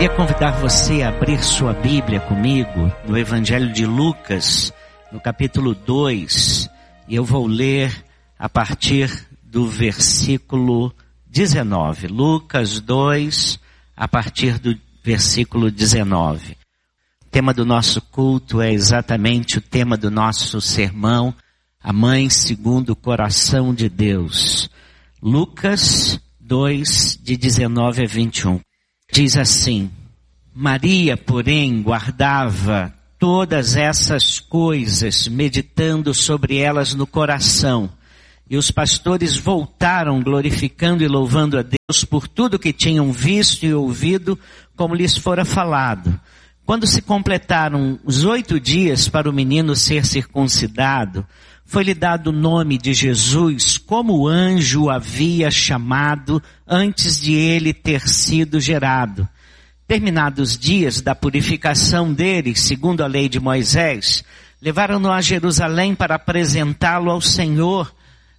Queria convidar você a abrir sua Bíblia comigo no Evangelho de Lucas, no capítulo 2, e eu vou ler a partir do versículo 19. Lucas 2, a partir do versículo 19. O tema do nosso culto é exatamente o tema do nosso sermão, a Mãe segundo o Coração de Deus. Lucas 2, de 19 a 21. Diz assim: Maria, porém, guardava todas essas coisas, meditando sobre elas no coração. E os pastores voltaram glorificando e louvando a Deus por tudo que tinham visto e ouvido, como lhes fora falado. Quando se completaram os 8 dias para o menino ser circuncidado, foi-lhe dado o nome de Jesus, como o anjo o havia chamado antes de ele ter sido gerado. Terminados os dias da purificação dele, segundo a lei de Moisés, levaram-no a Jerusalém para apresentá-lo ao Senhor,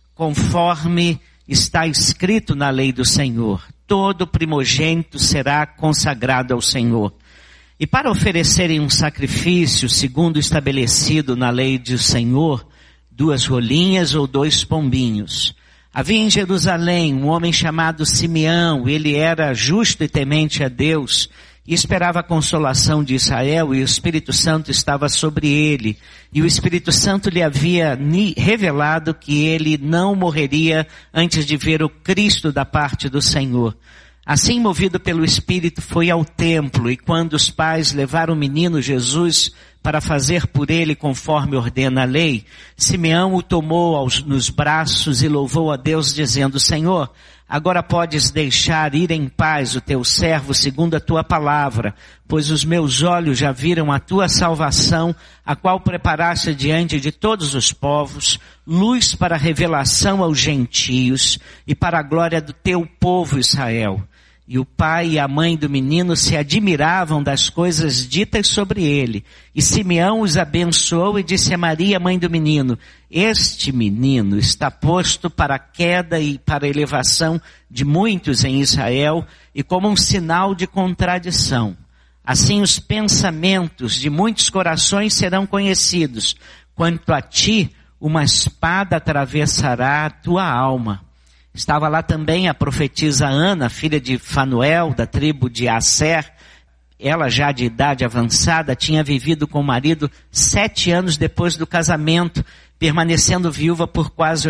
conforme está escrito na lei do Senhor. Todo primogênito será consagrado ao Senhor. E para oferecerem um sacrifício, segundo estabelecido na lei do Senhor, 2 rolinhas ou 2 pombinhos. Havia em Jerusalém um homem chamado Simeão. Ele era justo e temente a Deus e esperava a consolação de Israel, e o Espírito Santo estava sobre ele. E o Espírito Santo lhe havia revelado que ele não morreria antes de ver o Cristo da parte do Senhor. Assim, movido pelo Espírito, foi ao templo, e quando os pais levaram o menino Jesus para fazer por ele conforme ordena a lei, Simeão o tomou nos braços e louvou a Deus, dizendo: Senhor, agora podes deixar ir em paz o teu servo segundo a tua palavra, pois os meus olhos já viram a tua salvação, a qual preparaste diante de todos os povos, luz para a revelação aos gentios e para a glória do teu povo Israel. E o pai e a mãe do menino se admiravam das coisas ditas sobre ele. E Simeão os abençoou e disse a Maria, mãe do menino: Este menino está posto para a queda e para a elevação de muitos em Israel, e como um sinal de contradição. Assim os pensamentos de muitos corações serão conhecidos. Quanto a ti, uma espada atravessará a tua alma. Estava lá também a profetisa Ana, filha de Fanuel, da tribo de Asser. Ela, já de idade avançada, tinha vivido com o marido 7 anos depois do casamento, permanecendo viúva por quase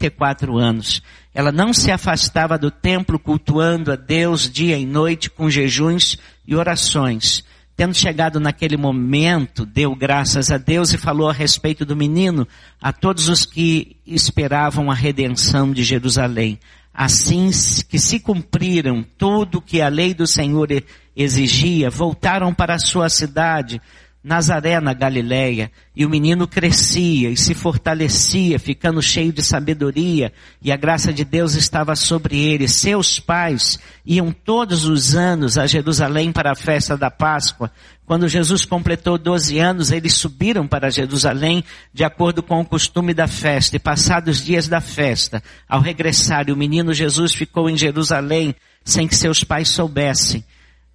84 anos. Ela não se afastava do templo, cultuando a Deus dia e noite com jejuns e orações. Tendo chegado naquele momento, deu graças a Deus e falou a respeito do menino a todos os que esperavam a redenção de Jerusalém. Assim que se cumpriram tudo que a lei do Senhor exigia, voltaram para a sua cidade, Nazaré, na Galileia, e o menino crescia e se fortalecia, ficando cheio de sabedoria, e a graça de Deus estava sobre ele. Seus pais iam todos os anos a Jerusalém para a festa da Páscoa. Quando Jesus completou 12 anos, eles subiram para Jerusalém de acordo com o costume da festa, e passados os dias da festa, ao regressar, o menino Jesus ficou em Jerusalém sem que seus pais soubessem.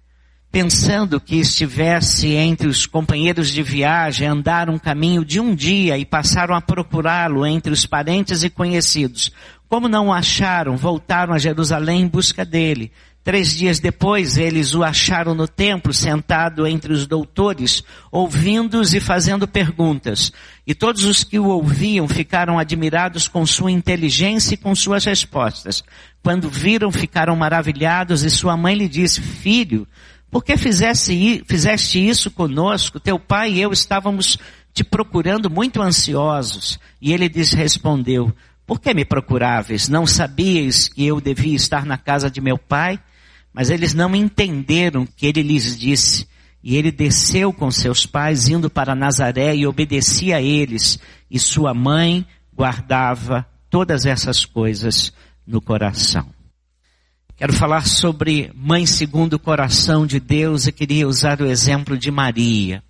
Pensando que estivesse entre os companheiros de viagem, andaram um caminho de um dia e passaram a procurá-lo entre os parentes e conhecidos. Como não o acharam, voltaram a Jerusalém em busca dele. 3 dias depois, eles o acharam no templo, sentado entre os doutores, ouvindo-os e fazendo perguntas. E todos os que o ouviam ficaram admirados com sua inteligência e com suas respostas. Quando viram, ficaram maravilhados, e sua mãe lhe disse: Filho, por que fizeste isso conosco? Teu pai e eu estávamos te procurando muito ansiosos. E ele lhes respondeu: Por que me procuráveis? Não sabíeis que eu devia estar na casa de meu pai? Mas eles não entenderam o que ele lhes disse. E ele desceu com seus pais, indo para Nazaré, e obedecia a eles. E sua mãe guardava todas essas coisas no coração. Quero falar sobre mãe segundo o coração de Deus, e queria usar o exemplo de Maria.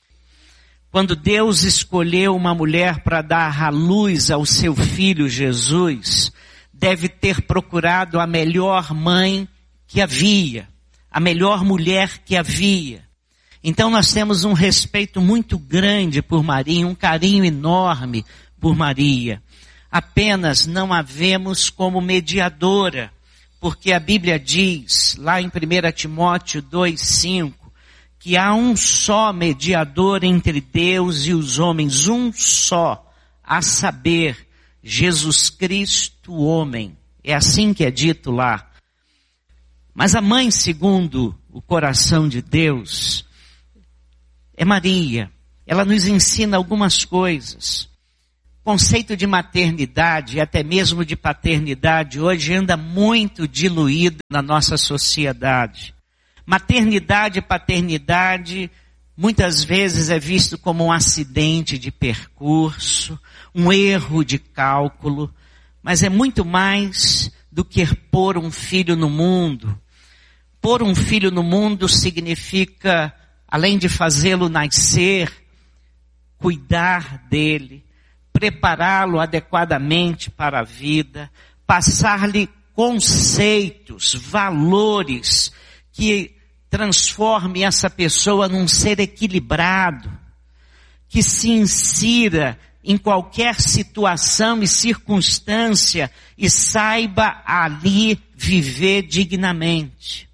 Quando Deus escolheu uma mulher para dar à luz ao seu filho Jesus, deve ter procurado a melhor mãe que havia, a melhor mulher que havia. Então nós temos um respeito muito grande por Maria, um carinho enorme por Maria. Apenas não a vemos como mediadora, porque a Bíblia diz, lá em 1 Timóteo 2,5, que há um só mediador entre Deus e os homens, um só, a saber, Jesus Cristo, o homem. É assim que é dito lá. Mas a mãe, segundo o coração de Deus, é Maria. Ela nos ensina algumas coisas. O conceito de maternidade e até mesmo de paternidade hoje anda muito diluído na nossa sociedade. Maternidade e paternidade muitas vezes é visto como um acidente de percurso, um erro de cálculo, mas é muito mais do que pôr um filho no mundo. Pôr um filho no mundo significa, além de fazê-lo nascer, cuidar dele, prepará-lo adequadamente para a vida, passar-lhe conceitos, valores que transforme essa pessoa num ser equilibrado, que se insira em qualquer situação e circunstância e saiba ali viver dignamente.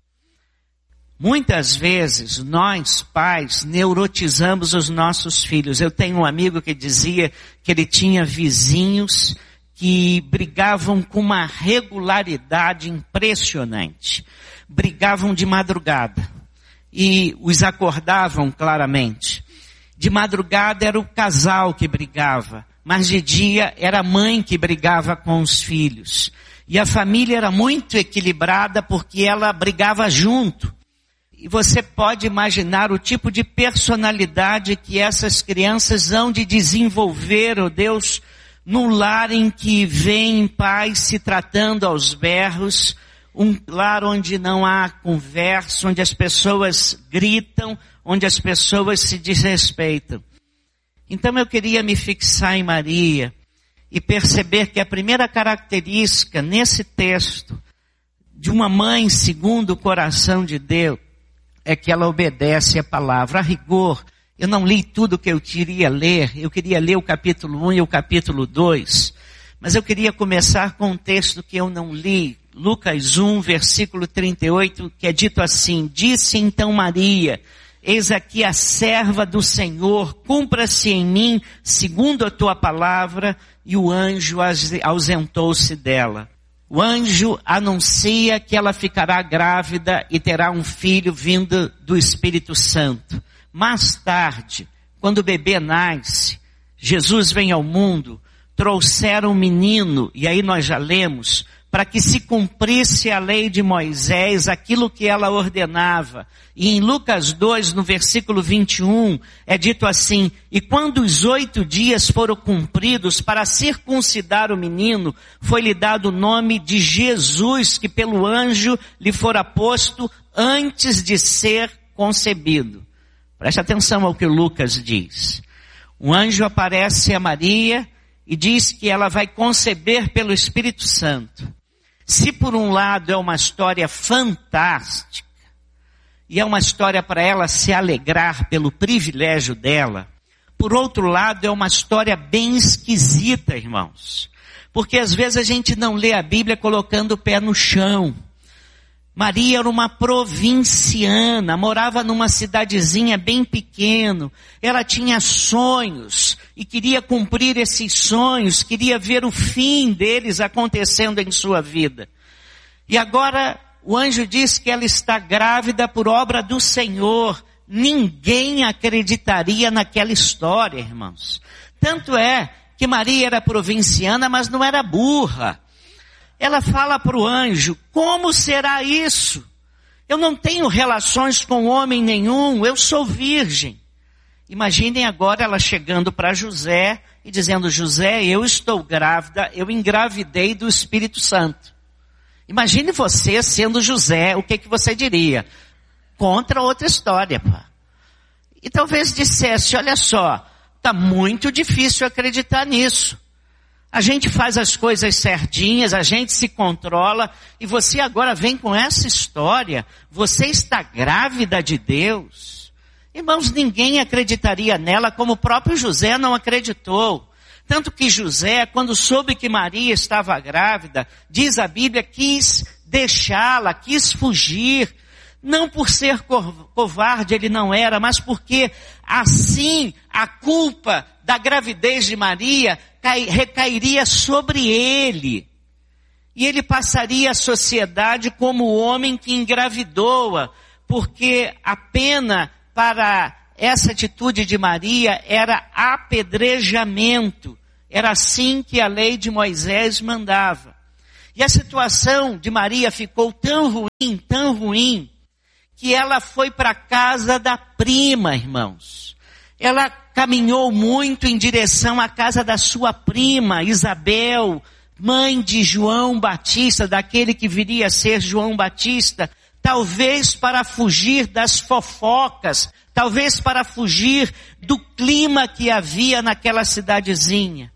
Muitas vezes nós, pais, neurotizamos os nossos filhos. Eu tenho um amigo que dizia que ele tinha vizinhos que brigavam com uma regularidade impressionante. Brigavam de madrugada e os acordavam claramente. De madrugada era o casal que brigava, mas de dia era a mãe que brigava com os filhos. E a família era muito equilibrada porque ela brigava junto. E você pode imaginar o tipo de personalidade que essas crianças hão de desenvolver, oh Deus, num lar em que vêm pais se tratando aos berros, um lar onde não há conversa, onde as pessoas gritam, onde as pessoas se desrespeitam. Então eu queria me fixar em Maria e perceber que a primeira característica nesse texto de uma mãe segundo o coração de Deus é que ela obedece a palavra. A rigor, eu não li tudo que eu queria ler, eu queria ler o capítulo 1 e o capítulo 2, mas eu queria começar com um texto que eu não li, Lucas 1, versículo 38, que é dito assim: disse então Maria, eis aqui a serva do Senhor, cumpra-se em mim segundo a tua palavra, e o anjo ausentou-se dela. O anjo anuncia que ela ficará grávida e terá um filho vindo do Espírito Santo. Mais tarde, quando o bebê nasce, Jesus vem ao mundo, trouxeram um menino, e aí nós já lemos, para que se cumprisse a lei de Moisés, aquilo que ela ordenava. E em Lucas 2, no versículo 21, é dito assim: e quando os 8 dias foram cumpridos para circuncidar o menino, foi-lhe dado o nome de Jesus, que pelo anjo lhe fora posto antes de ser concebido. Preste atenção ao que Lucas diz. Um anjo aparece a Maria e diz que ela vai conceber pelo Espírito Santo. Se por um lado é uma história fantástica, e é uma história para ela se alegrar pelo privilégio dela, por outro lado é uma história bem esquisita, irmãos. Porque às vezes a gente não lê a Bíblia colocando o pé no chão. Maria era uma provinciana, morava numa cidadezinha bem pequena, ela tinha sonhos e queria cumprir esses sonhos, queria ver o fim deles acontecendo em sua vida. E agora o anjo diz que ela está grávida por obra do Senhor. Ninguém acreditaria naquela história, irmãos. Tanto é que Maria era provinciana, mas não era burra. Ela fala para o anjo: como será isso? Eu não tenho relações com homem nenhum, eu sou virgem. Imaginem agora ela chegando para José e dizendo: José, eu estou grávida, eu engravidei do Espírito Santo. Imagine você sendo José, o que você diria? Contra outra história, pá. E talvez dissesse: olha só, está muito difícil acreditar nisso. A gente faz as coisas certinhas, a gente se controla, e você agora vem com essa história. Você está grávida de Deus. Irmãos, ninguém acreditaria nela, como o próprio José não acreditou. Tanto que José, quando soube que Maria estava grávida, diz a Bíblia, quis deixá-la, quis fugir. Não por ser covarde, ele não era, mas porque assim a culpa da gravidez de Maria recairia sobre ele. E ele passaria a sociedade como o homem que engravidou-a, porque a pena para essa atitude de Maria era apedrejamento. Era assim que a lei de Moisés mandava. E a situação de Maria ficou tão ruim, que ela foi para a casa da prima, irmãos. Ela caminhou muito em direção à casa da sua prima, Isabel, mãe de João Batista, daquele que viria a ser João Batista, talvez para fugir das fofocas, talvez para fugir do clima que havia naquela cidadezinha.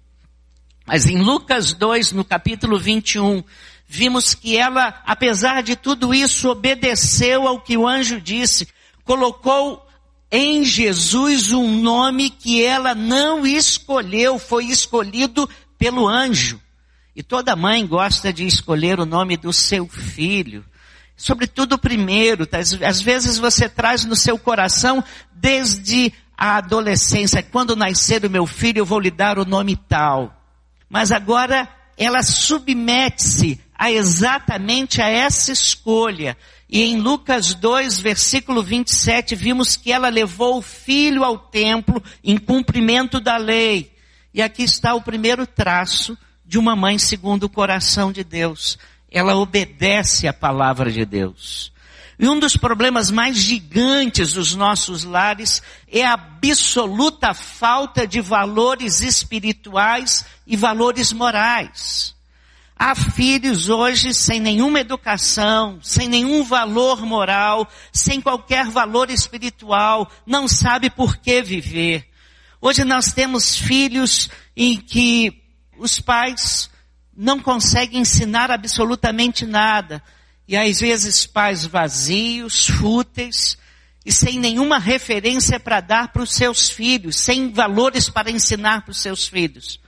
Mas em Lucas 2, no capítulo 21, vimos que ela, apesar de tudo isso, obedeceu ao que o anjo disse, colocou em Jesus um nome que ela não escolheu, foi escolhido pelo anjo. E toda mãe gosta de escolher o nome do seu filho, sobretudo o primeiro. Às vezes você traz no seu coração desde a adolescência, quando nascer o meu filho eu vou lhe dar o nome tal. Mas agora ela submete-se exatamente a essa escolha. E em Lucas 2, versículo 27, vimos que ela levou o filho ao templo em cumprimento da lei. E aqui está o primeiro traço de uma mãe segundo o coração de Deus. Ela obedece à palavra de Deus. E um dos problemas mais gigantes dos nossos lares é a absoluta falta de valores espirituais e valores morais. Há filhos hoje sem nenhuma educação, sem nenhum valor moral, sem qualquer valor espiritual, não sabe por que viver. Hoje nós temos filhos em que os pais não conseguem ensinar absolutamente nada. E às vezes pais vazios, fúteis, e sem nenhuma referência para dar para os seus filhos, sem valores para ensinar para os seus filhos.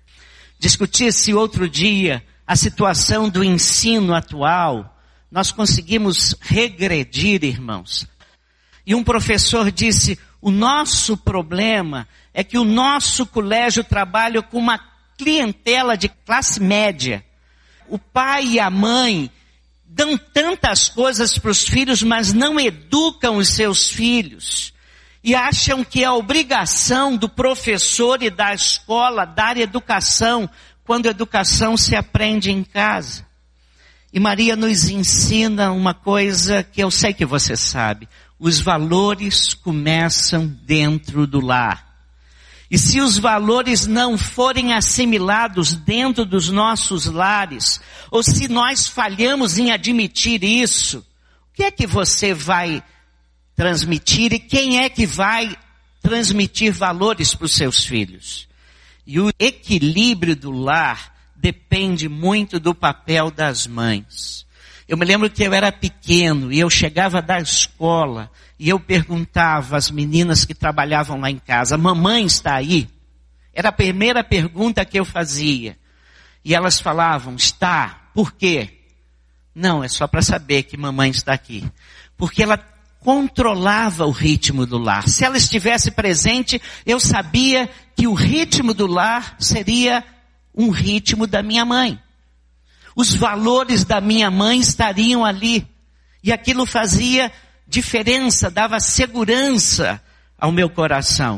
Discutia-se outro dia a situação do ensino atual. Nós conseguimos regredir, irmãos. E um professor disse, o nosso problema é que o nosso colégio trabalha com uma clientela de classe média. O pai e a mãe dão tantas coisas para os filhos, mas não educam os seus filhos. E acham que é a obrigação do professor e da escola dar educação, quando a educação se aprende em casa. E Maria nos ensina uma coisa que eu sei que você sabe. Os valores começam dentro do lar. E se os valores não forem assimilados dentro dos nossos lares, ou se nós falhamos em admitir isso, o que é que você vai transmitir e quem é que vai transmitir valores para os seus filhos? E o equilíbrio do lar depende muito do papel das mães. Eu me lembro que eu era pequeno e eu chegava da escola e eu perguntava às meninas que trabalhavam lá em casa, mamãe está aí? Era a primeira pergunta que eu fazia. E elas falavam, está. Por quê? Não, é só para saber que mamãe está aqui. Porque ela controlava o ritmo do lar. Se ela estivesse presente, eu sabia que o ritmo do lar seria um ritmo da minha mãe. Os valores da minha mãe estariam ali. E aquilo fazia diferença, dava segurança ao meu coração.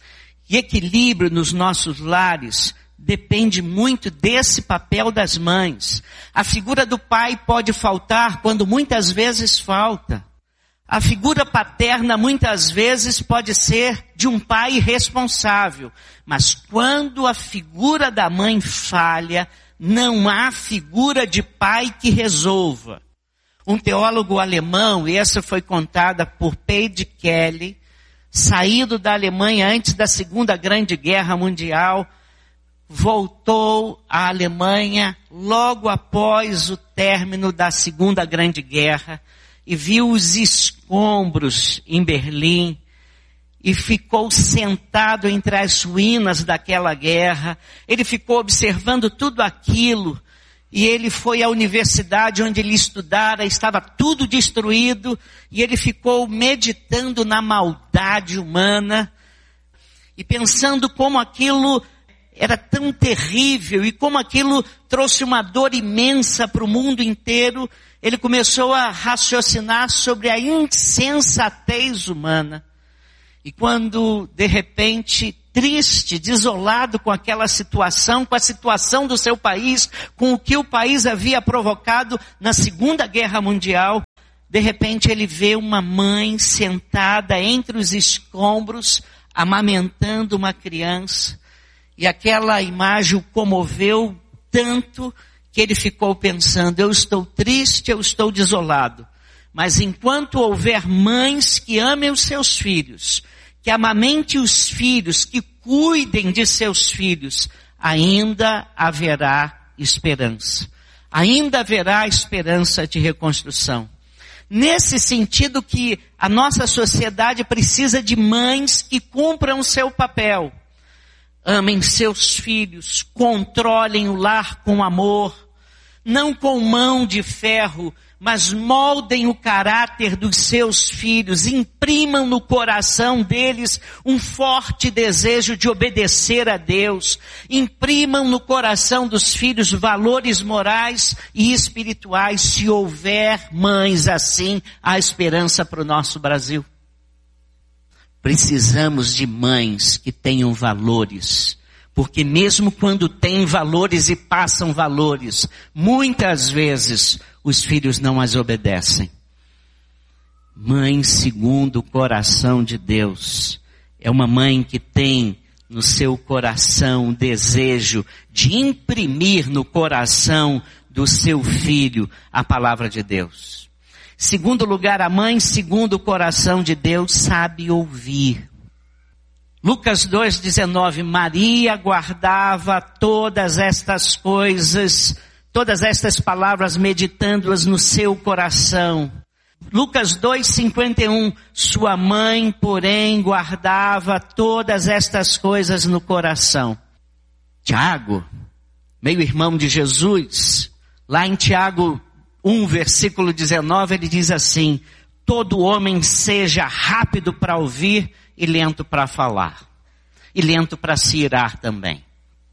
E equilíbrio nos nossos lares depende muito desse papel das mães. A figura do pai pode faltar quando muitas vezes falta. A figura paterna muitas vezes pode ser de um pai irresponsável. Mas quando a figura da mãe falha, não há figura de pai que resolva. Um teólogo alemão, e essa foi contada por Paige Kelly, saído da Alemanha antes da Segunda Grande Guerra Mundial, voltou à Alemanha logo após o término da Segunda Grande Guerra e viu os escombros em Berlim e ficou sentado entre as ruínas daquela guerra. Ele ficou observando tudo aquilo e ele foi à universidade onde ele estudara, estava tudo destruído e ele ficou meditando na maldade humana e pensando como aquilo era tão terrível e como aquilo trouxe uma dor imensa para o mundo inteiro. Ele começou a raciocinar sobre a insensatez humana. E quando, de repente, triste, desolado com aquela situação, com a situação do seu país, com o que o país havia provocado na Segunda Guerra Mundial, de repente ele vê uma mãe sentada entre os escombros, amamentando uma criança. E aquela imagem o comoveu tanto que ele ficou pensando, eu estou triste, eu estou desolado. Mas enquanto houver mães que amem os seus filhos, que amamentem os filhos, que cuidem de seus filhos, ainda haverá esperança. Ainda haverá esperança de reconstrução. Nesse sentido que a nossa sociedade precisa de mães que cumpram o seu papel. Amem seus filhos, controlem o lar com amor, não com mão de ferro, mas moldem o caráter dos seus filhos, imprimam no coração deles um forte desejo de obedecer a Deus, imprimam no coração dos filhos valores morais e espirituais. Se houver mães assim, há esperança para o nosso Brasil. Precisamos de mães que tenham valores, porque mesmo quando têm valores e passam valores, muitas vezes os filhos não as obedecem. Mãe segundo o coração de Deus é uma mãe que tem no seu coração o desejo de imprimir no coração do seu filho a palavra de Deus. Segundo lugar, a mãe, segundo o coração de Deus, sabe ouvir. Lucas 2,19, Maria guardava todas estas coisas, todas estas palavras, meditando-as no seu coração. Lucas 2,51, sua mãe, porém, guardava todas estas coisas no coração. Tiago, meio-irmão de Jesus, lá em Tiago 1, versículo 19, ele diz assim, todo homem seja rápido para ouvir e lento para falar. E lento para se irar também.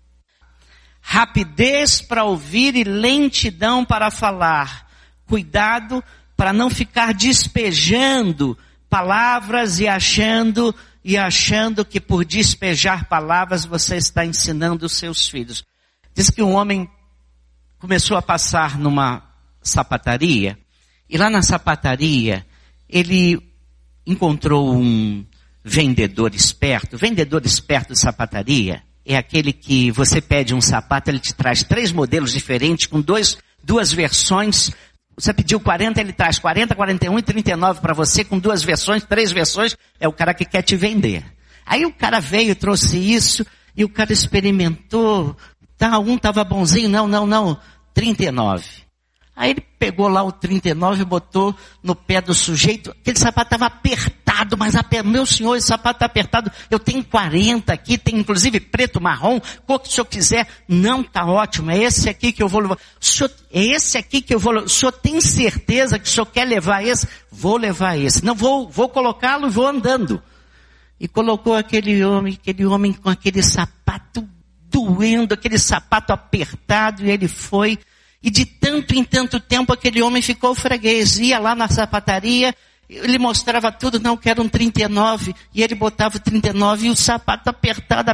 Rapidez para ouvir e lentidão para falar. Cuidado para não ficar despejando palavras e achando que por despejar palavras você está ensinando os seus filhos. Diz que um homem começou a passar numa sapataria, e lá na sapataria ele encontrou um vendedor esperto. Vendedor esperto de sapataria é aquele que você pede um sapato, ele te traz 3 modelos diferentes com duas versões. Você pediu 40, ele traz 40, 41 e 39 para você com 2 versões, 3 versões. É o cara que quer te vender. Aí o cara veio, trouxe isso e o cara experimentou. Um estava bonzinho, não, 39. Aí ele pegou lá o 39 e botou no pé do sujeito. Aquele sapato estava apertado, mas meu senhor, esse sapato está apertado. Eu tenho 40 aqui, tem inclusive preto, marrom, cor que o senhor quiser. Não, está ótimo, é esse aqui que eu vou levar. É esse aqui que eu vou levar. O senhor tem certeza que o senhor quer levar esse? Vou levar esse. Não, vou colocá-lo e vou andando. E colocou aquele homem com aquele sapato doendo, aquele sapato apertado, e ele foi. E de tanto em tanto tempo aquele homem ficou freguês. Ia lá na sapataria, ele mostrava tudo, não, quero um 39. E ele botava o 39 e o sapato apertado.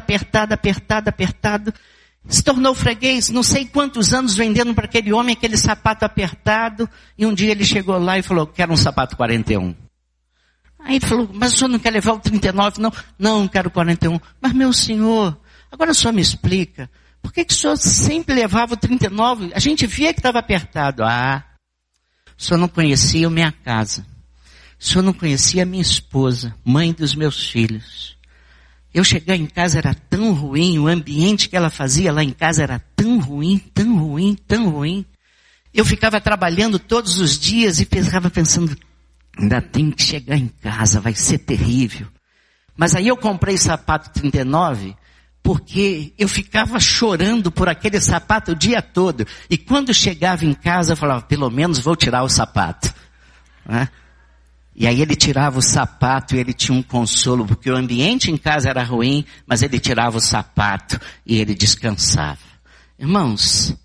Se tornou freguês, não sei quantos anos vendendo para aquele homem aquele sapato apertado. E um dia ele chegou lá e falou, quero um sapato 41. Aí ele falou, mas o senhor não quer levar o 39? Não, quero 41. Mas meu senhor, agora o senhor me explica. Por que o senhor sempre levava o 39? A gente via que estava apertado. O senhor não conhecia a minha casa. O senhor não conhecia a minha esposa, mãe dos meus filhos. Eu chegar em casa era tão ruim, o ambiente que ela fazia lá em casa era tão ruim, tão ruim, tão ruim. Eu ficava trabalhando todos os dias e ficava pensando, ainda tenho que chegar em casa, vai ser terrível. Mas aí eu comprei sapato 39, porque eu ficava chorando por aquele sapato o dia todo. E quando chegava em casa, eu falava, pelo menos vou tirar o sapato. Né? E aí ele tirava o sapato e ele tinha um consolo, porque o ambiente em casa era ruim, mas ele tirava o sapato e ele descansava. Irmãos,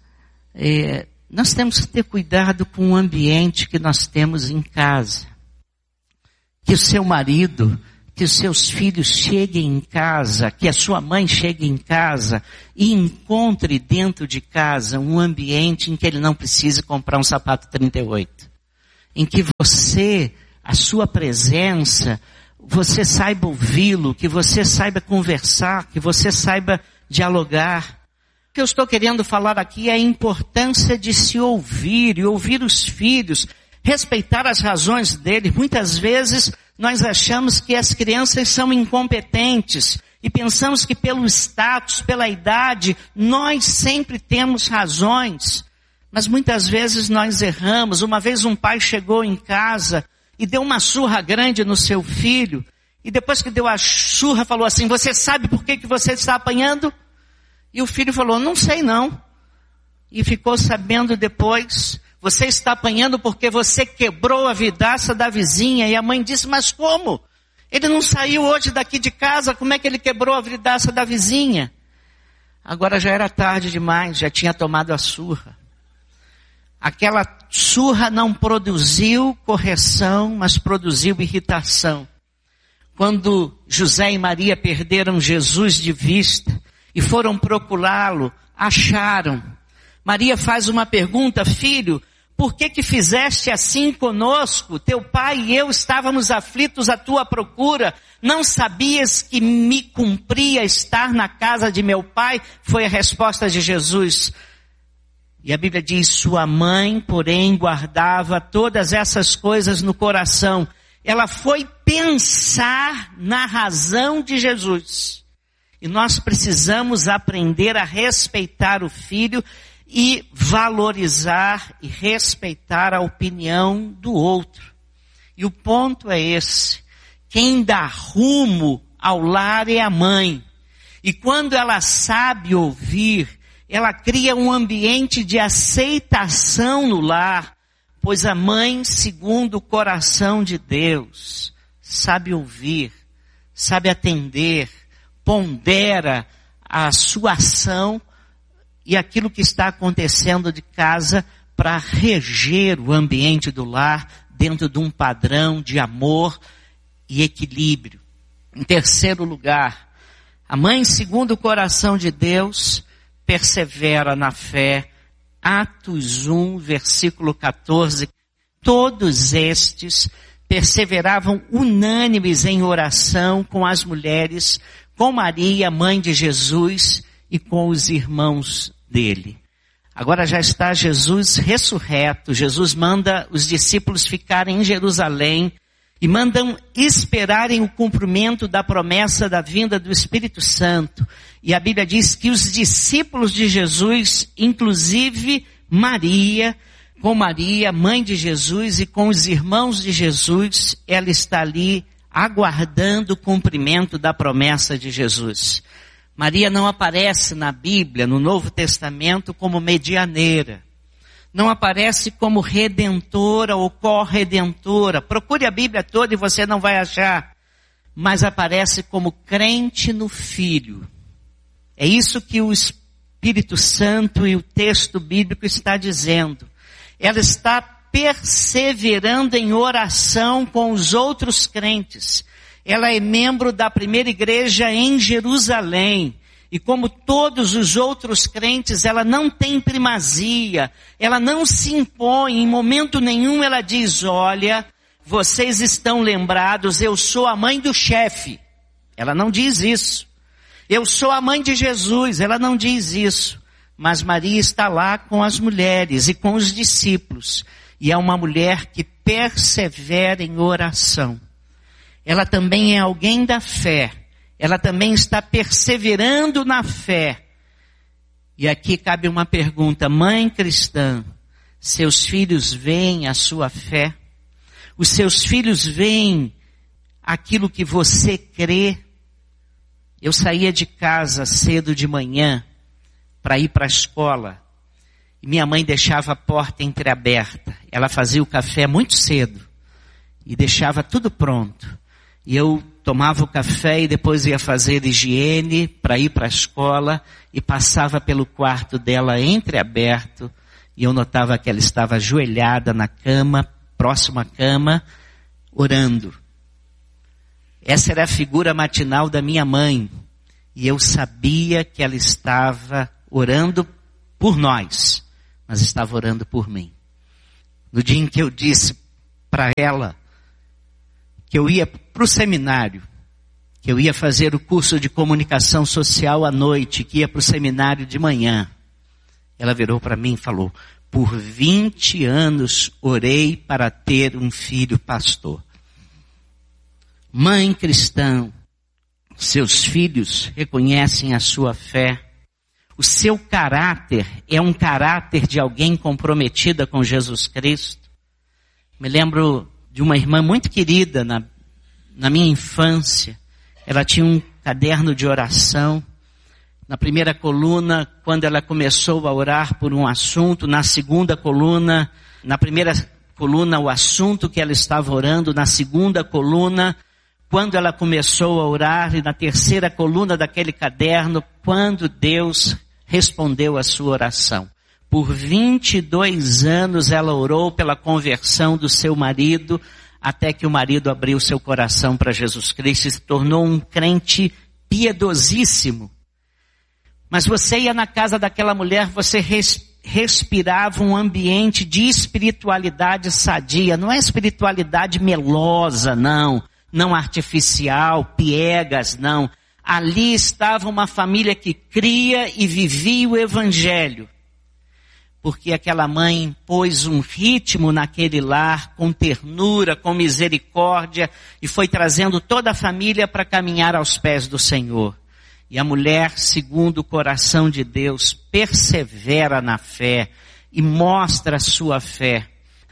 nós temos que ter cuidado com o ambiente que nós temos em casa. Que o seu marido, que os seus filhos cheguem em casa, que a sua mãe chegue em casa e encontre dentro de casa um ambiente em que ele não precise comprar um sapato 38. Em que você, a sua presença, você saiba ouvi-lo, que você saiba conversar, que você saiba dialogar. O que eu estou querendo falar aqui é a importância de se ouvir e ouvir os filhos, respeitar as razões deles. Muitas vezes nós achamos que as crianças são incompetentes e pensamos que pelo status, pela idade, nós sempre temos razões. Mas muitas vezes nós erramos. Uma vez um pai chegou em casa e deu uma surra grande no seu filho. E depois que deu a surra, falou assim, você sabe por que você está apanhando? E o filho falou, não sei não. E ficou sabendo depois, você está apanhando porque você quebrou a vidraça da vizinha. E a mãe disse, mas como? Ele não saiu hoje daqui de casa, como é que ele quebrou a vidraça da vizinha? Agora já era tarde demais, já tinha tomado a surra. Aquela surra não produziu correção, mas produziu irritação. Quando José e Maria perderam Jesus de vista e foram procurá-lo, acharam. Maria faz uma pergunta, filho, por que fizeste assim conosco? Teu pai e eu estávamos aflitos à tua procura. Não sabias que me cumpria estar na casa de meu pai? Foi a resposta de Jesus. E a Bíblia diz, sua mãe, porém, guardava todas essas coisas no coração. Ela foi pensar na razão de Jesus. E nós precisamos aprender a respeitar o filho e valorizar e respeitar a opinião do outro. E o ponto é esse. Quem dá rumo ao lar é a mãe. E quando ela sabe ouvir, ela cria um ambiente de aceitação no lar, pois a mãe, segundo o coração de Deus, sabe ouvir, sabe atender, pondera a sua ação e aquilo que está acontecendo de casa para reger o ambiente do lar dentro de um padrão de amor e equilíbrio. Em terceiro lugar, a mãe, segundo o coração de Deus, persevera na fé. Atos 1, versículo 14. Todos estes perseveravam unânimes em oração com as mulheres, com Maria, mãe de Jesus, e com os irmãos dele. Agora já está Jesus ressurreto. Jesus manda os discípulos ficarem em Jerusalém e mandam esperarem o cumprimento da promessa da vinda do Espírito Santo. E a Bíblia diz que os discípulos de Jesus, inclusive Maria, com Maria, mãe de Jesus, e com os irmãos de Jesus, ela está ali aguardando o cumprimento da promessa de Jesus. Maria não aparece na Bíblia, no Novo Testamento, como medianeira. Não aparece como redentora ou corredentora. Procure a Bíblia toda e você não vai achar. Mas aparece como crente no Filho. É isso que o Espírito Santo e o texto bíblico está dizendo. Ela está perseverando em oração com os outros crentes. Ela é membro da primeira igreja em Jerusalém. E como todos os outros crentes, ela não tem primazia. Ela não se impõe. Em momento nenhum ela diz, olha, vocês estão lembrados, eu sou a mãe do chefe. Ela não diz isso. Eu sou a mãe de Jesus. Ela não diz isso. Mas Maria está lá com as mulheres e com os discípulos. E é uma mulher que persevera em oração. Ela também é alguém da fé. ela também está perseverando na fé. E aqui cabe uma pergunta: mãe cristã, seus filhos veem a sua fé? Os seus filhos veem aquilo que você crê? Eu saía de casa cedo de manhã para ir para a escola. E minha mãe deixava a porta entreaberta. Ela fazia o café muito cedo e deixava tudo pronto. E eu tomava o café e depois ia fazer higiene para ir para a escola e passava pelo quarto dela entreaberto e eu notava que ela estava ajoelhada na cama, próxima à cama, orando. Essa era a figura matinal da minha mãe e eu sabia que ela estava orando por nós, mas estava orando por mim. No dia em que eu disse para ela que eu ia para o seminário, que eu ia fazer o curso de comunicação social à noite, que ia para o seminário de manhã, ela virou para mim e falou: por 20 anos orei para ter um filho pastor. Mãe cristã, seus filhos reconhecem a sua fé. O seu caráter é um caráter de alguém comprometida com Jesus Cristo. Me lembro de uma irmã muito querida na minha infância. Ela tinha um caderno de oração. Na primeira coluna, quando ela começou a orar por um assunto, na segunda coluna, na primeira coluna, o assunto que ela estava orando, na segunda coluna, quando ela começou a orar, e na terceira coluna daquele caderno, quando Deus respondeu a sua oração. Por 22 anos ela orou pela conversão do seu marido, até que o marido abriu seu coração para Jesus Cristo e se tornou um crente piedosíssimo. Mas você ia na casa daquela mulher, você respirava um ambiente de espiritualidade sadia. Não é espiritualidade melosa, não. Não artificial, piegas, não. Ali estava uma família que cria e vivia o evangelho. Porque aquela mãe impôs um ritmo naquele lar, com ternura, com misericórdia, e foi trazendo toda a família para caminhar aos pés do Senhor. E a mulher, segundo o coração de Deus, persevera na fé e mostra a sua fé.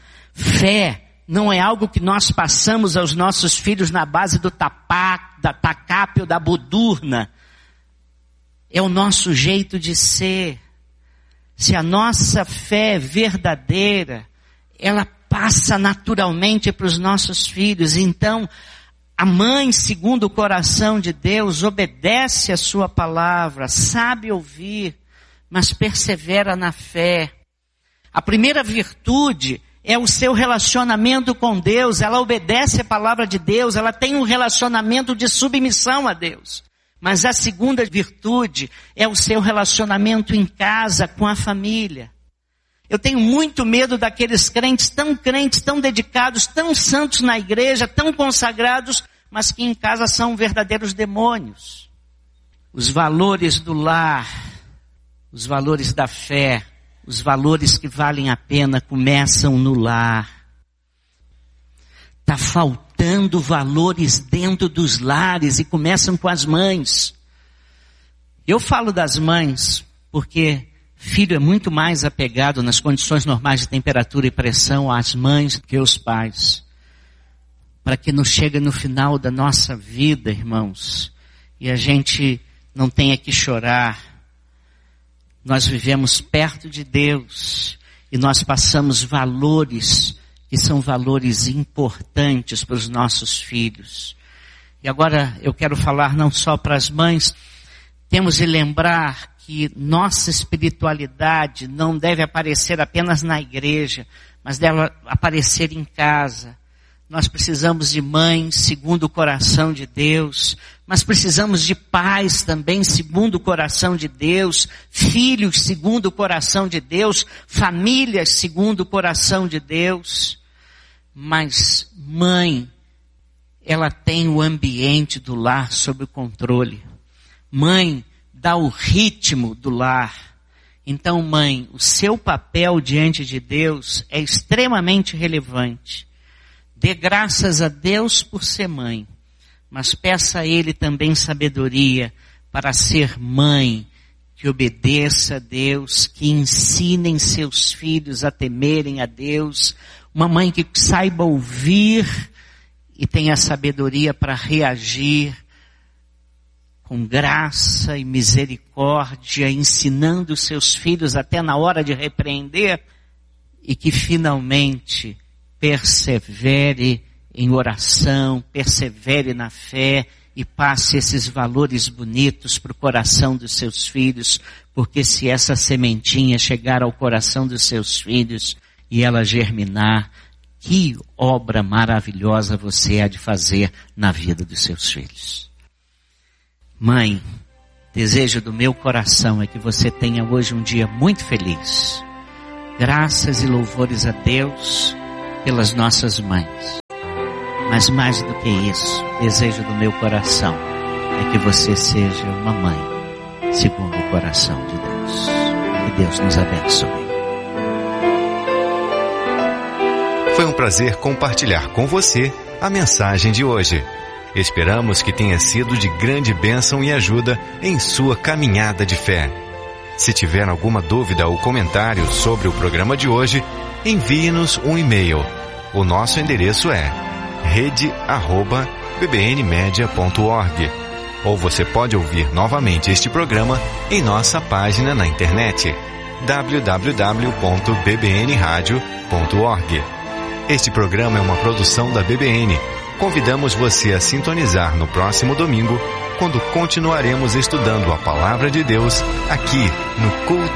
Fé não é algo que nós passamos aos nossos filhos na base do da tacape ou da budurna. É o nosso jeito de ser. Se a nossa fé é verdadeira, ela passa naturalmente para os nossos filhos. Então, a mãe, segundo o coração de Deus, obedece a sua palavra, sabe ouvir, mas persevera na fé. A primeira virtude é o seu relacionamento com Deus. Ela obedece a palavra de Deus, ela tem um relacionamento de submissão a Deus. Mas a segunda virtude é o seu relacionamento em casa, com a família. Eu tenho muito medo daqueles crentes, tão dedicados, tão santos na igreja, tão consagrados, mas que em casa são verdadeiros demônios. Os valores do lar, os valores da fé, os valores que valem a pena começam no lar. Está faltando valores dentro dos lares e começam com as mães. Eu falo das mães porque filho é muito mais apegado nas condições normais de temperatura e pressão às mães que aos pais. Para que não chegue no final da nossa vida, irmãos, e a gente não tenha que chorar. Nós vivemos perto de Deus e nós passamos valores que são valores importantes para os nossos filhos. E agora eu quero falar não só para as mães, temos de lembrar que nossa espiritualidade não deve aparecer apenas na igreja, mas deve aparecer em casa. Nós precisamos de mães segundo o coração de Deus, mas precisamos de pais também segundo o coração de Deus, filhos segundo o coração de Deus, famílias segundo o coração de Deus. Mas mãe, ela tem o ambiente do lar sob o controle. Mãe dá o ritmo do lar. Então, mãe, o seu papel diante de Deus é extremamente relevante. Dê graças a Deus por ser mãe, mas peça a Ele também sabedoria para ser mãe, que obedeça a Deus, que ensinem seus filhos a temerem a Deus, uma mãe que saiba ouvir e tenha sabedoria para reagir com graça e misericórdia, ensinando seus filhos até na hora de repreender, e que finalmente persevere em oração, persevere na fé e passe esses valores bonitos para o coração dos seus filhos, porque se essa sementinha chegar ao coração dos seus filhos e ela germinar, que obra maravilhosa você há de fazer na vida dos seus filhos. Mãe, desejo do meu coração é que você tenha hoje um dia muito feliz. Graças e louvores a Deus pelas nossas mães. Mas mais do que isso, desejo do meu coração é que você seja uma mãe segundo o coração de Deus. Que Deus nos abençoe. Foi um prazer compartilhar com você a mensagem de hoje. Esperamos que tenha sido de grande bênção e ajuda em sua caminhada de fé. Se tiver alguma dúvida ou comentário sobre o programa de hoje, envie-nos um e-mail. O nosso endereço é rede@bbnmedia.org. Ou você pode ouvir novamente este programa em nossa página na internet www.bbnradio.org. Este programa é uma produção da BBN. Convidamos você a sintonizar no próximo domingo, quando continuaremos estudando a Palavra de Deus aqui no Culto